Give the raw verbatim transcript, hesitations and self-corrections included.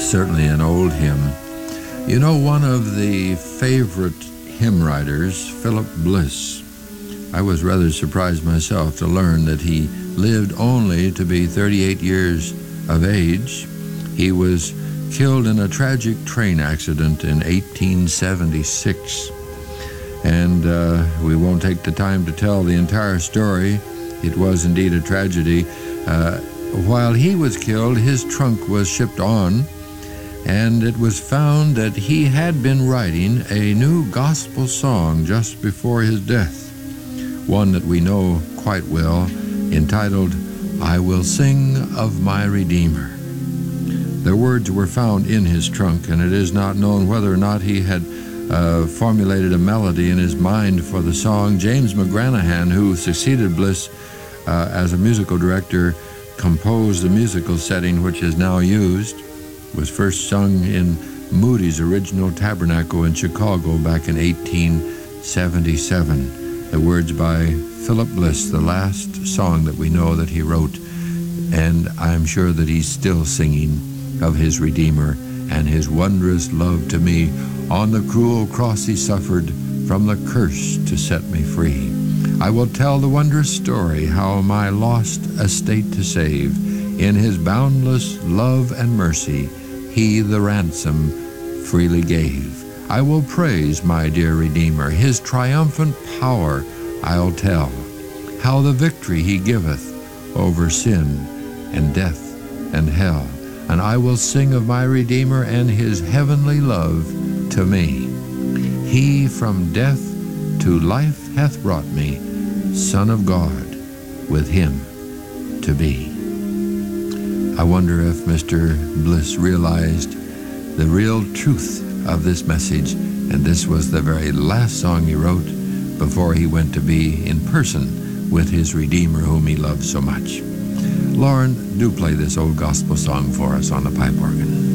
certainly an old hymn. You know, one of the favorite hymn writers, Philip Bliss, I was rather surprised myself to learn that he lived only to be thirty-eight years of age. He was killed in a tragic train accident in eighteen seventy-six. And uh, we won't take the time to tell the entire story. It was indeed a tragedy. Uh, while he was killed, his trunk was shipped on, and it was found that he had been writing a new gospel song just before his death, one that we know quite well, entitled, "I Will Sing of My Redeemer." The words were found in his trunk, and it is not known whether or not he had uh, formulated a melody in his mind for the song. James McGranahan, who succeeded Bliss uh, as a musical director, composed the musical setting which is now used. It was first sung in Moody's original Tabernacle in Chicago back in eighteen seventy-seven. The words by Philip Bliss, the last song that we know that he wrote, and I'm sure that he's still singing of his Redeemer and his wondrous love to me. On the cruel cross he suffered, from the curse to set me free. I will tell the wondrous story, how my lost estate to save. In his boundless love and mercy, he the ransom freely gave. I will praise my dear Redeemer, his triumphant power I'll tell, how the victory he giveth over sin and death and hell. And I will sing of my Redeemer and his heavenly love to me. He from death to life hath brought me, Son of God, with him to be. I wonder if Mister Bliss realized the real truth of this message, and this was the very last song he wrote before he went to be in person with his Redeemer whom he loved so much. Lauren, do play this old gospel song for us on the pipe organ.